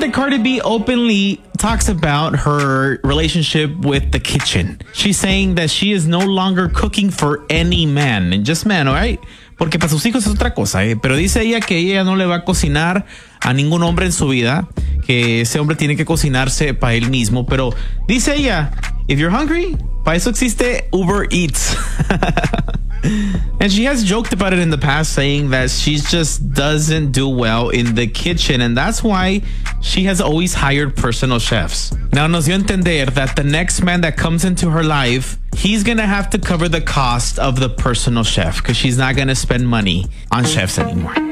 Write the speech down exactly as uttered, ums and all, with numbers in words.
that Cardi B openly talks about her relationship with the kitchen. She's saying that she is no longer cooking for any man, and just men, all right? Porque para sus hijos es otra cosa, ¿eh? Pero dice ella que ella no le va a cocinar a ningún hombre en su vida, que ese hombre tiene que cocinarse para él mismo. Pero dice ella, if you're hungry, para eso existe Uber Eats. And she has joked about it in the past, saying that she just doesn't do well in the kitchen, and that's why she has always hired personal chefs. Now, nos dio a entender that the next man that comes into her life, he's gonna have to cover the cost of the personal chef because she's not gonna spend money on chefs anymore.